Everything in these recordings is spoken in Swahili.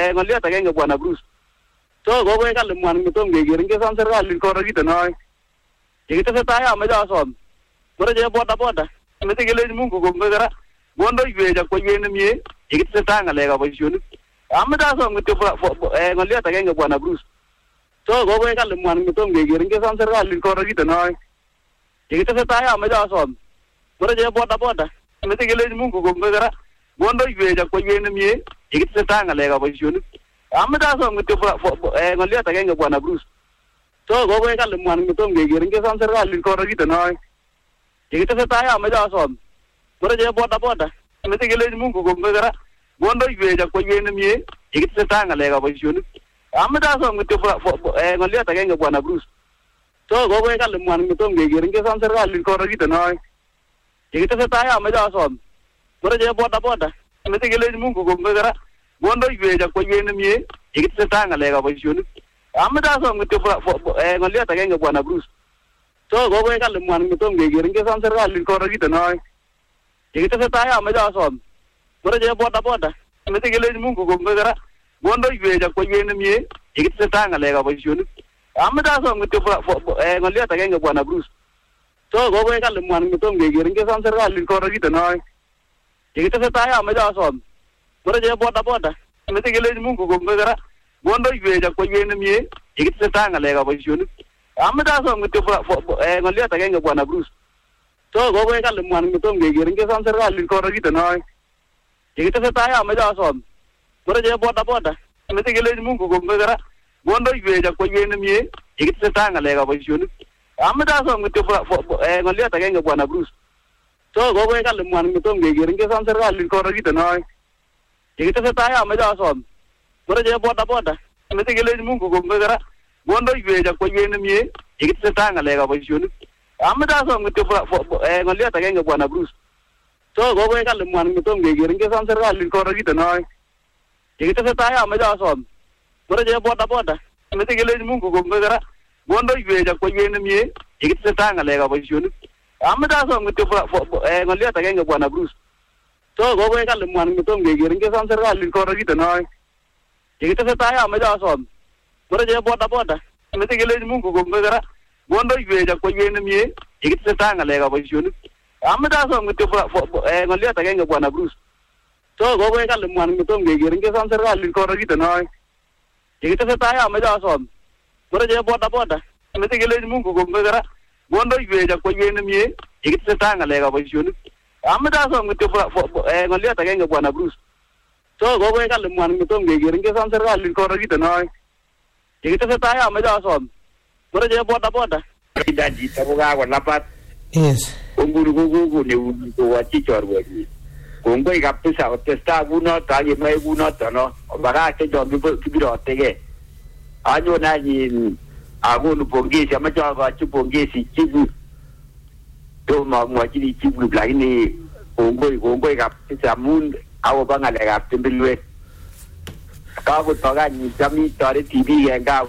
ngoliot agenge bwana Bruce. So gogoe kale mwan mitom keker ngesom serikali koro kito noe. Yekitesetai ameche asom. Mara je boda. Mete kelechi Mungu kongoi kora. Kondoiwech ak boiwet nemie yekitesetai ng'alekab boisionik. Ameche asom kityo ngoliot agenge bwana Bruce. So gogoe kale mwan mitom keker ngesom serikali koro kito noe. Yekitesetai ameche asom. Mara je boda. Mete kelechi Mungu kongoi kora. Kondoiwech ak boiwet nemie yekitesetai ng'alekab boisionik. Ameche asom kityo ngoliot agenge bwana Bruce. So gogoe kale mwan mitom keker ngesom serikali koro kito noe. Yekitesetai ameche asom. Mara je boda. Mete kelechi Mungu kongoi kora. Kondoiwech ak boiwet nemie yekitesetai ng'alekab boisionik. Ameche asom kityo ngoliot agenge bwana Bruce. So gogoe kale mwan mitom keker ngesom serikali koro kito noe. Yekitesetai ameche asom. Mara je boda. Mete kelechi Mungu kongoi kora. Kondoiwech ak boiwet nemie yekitesetai ng'alekab boisionik. Ameche asom kityo ngoliot agenge bwana Bruce. So gogoe kale mwan mitom keker ngesom serikali koro kito noe. Yekitesetai ameche asom. Mara je boda. Mete kelechi Mungu kongoi kora. Kondoiwech ak boiwet nemie yekitesetai ng'alekab boisionik. Ameche asom kityo ngoliot agenge bwana Bruce. So gogoe kale mwan mitom keker ngesom serikali koro kito noe. Yekitesetai ameche asom. Mara je boda. Mete kelechi Mungu kongoi kora. Kondoiwech ak boiwet nemie yekitesetai ng'alekab boisionik. Ameche asom kityo ngoliot agenge bwana Bruce. So gogoe kale mwan mitom keker ngesom serikali koro kito noe. Yekitesetai ameche asom. Mara je boda. Mete kelechi Mungu kongoi kora. Kondoiwech ak boiwet nemie yekitesetai ng'alekab boisionik. Ameche asom kityo ngoliot agenge bwana Bruce. So gogoe kale mwan mitom keker ngesom serikali koro kito noe. Yekitesetai ameche asom. Mara je boda. Mete kelechi Mungu kongoi kora. Kondoiwech ak boiwet nemie yekitesetai ng'alekab boisionik. Ameche asom kityo ngoliot agenge bwana Bruce. So gogoe kale mwan mitom keker ngesom serikali koro kito noe. Yekitesetai ameche asom. Mara je boda. Mete kelechi Mungu kongoi kora. Kondoiwech ak boiwet nemie yekitesetai ng'alekab boisionik. Ameche asom kityo ngoliot agenge bwana Bruce. So gogoe kale mwan mitom keker ngesom serikali koro kito noe. Yekitesetai ameche asom. Mara je boda. Mete kelechi Mungu kongoi kora. Kondoiwech ak boiwet nemie yekitesetai ng'alekab boisionik. Ameche asom kityo ngoliot agenge bwana Bruce. So gogoe kale mwan mitom keker ngesom serikali koro kito noe. Yekitesetai ameche asom. Mara je boda. Mete kelechi Mungu kongoi kora. Kondoiwech ak boiwet nemie yekitesetai ng'alekab boisionik. Ameche asom kityo ngoliot agenge bwana Bruce. So gogoe kale mwan mitom keker ngesom serikali koro kito noe. Yekitesetai ameche asom. Mara je boda. Daji tabo kakolapat. Yes. Konguru neuni kowachi chorwenyi. Kongoi kabisa otestai kunoto akimoe kunoto no. Obakakte chon kibirotekei. Anyon anyin akonu pongezi ameche akochi pongezi chifu. Tomo amwachini chifu lakini kongoi kabisa amun akobo ng'alekab tembelwet. Kakotokany chami toreti biik en gaa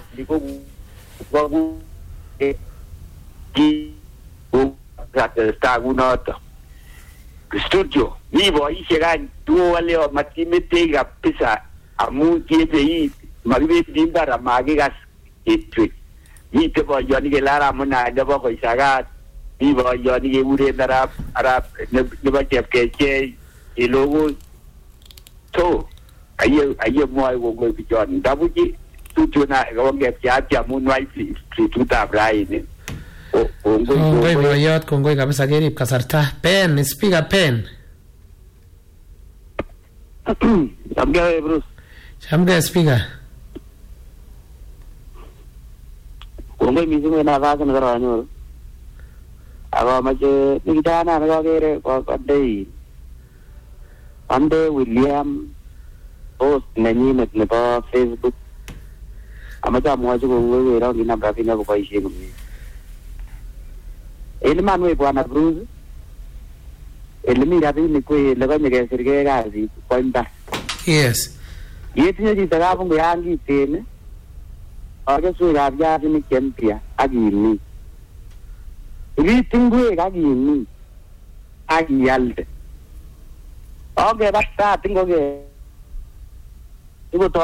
ko kunoto studio mi boisiek any tuwale matimete kabisa amu kiebe makibendi mbar amakikas ketwek mite boiyoni kele aramuna nebo koisakat mi boiyoni kekuren arap nebo chepkechei elokoi so aye mwoe kongoi bichon ndabuchi tutuna kongepcheapche amun wai situtab raini. Kongoi boyot, kongoi kabisa kerib kasarta. Pen, speaker Pen. Chamgei Bruce. Chamgei speaker. Kongoi mising en nafasit nekoronyoru. Ako amache nikitana nekakere ande William post nenyinet nebo Facebook. Amache amwochi kongoi wero kinam rabinik koboisien komie. En iman we bwana Bruce. Elemi rabinik ko ele konye kesirgei kasit ko imbar. Yes. Yetinye chito kabungu yan kiten akeswekab viazinik chempya akimin. Ibit ingwek akimin akialde. Okeba start ngoke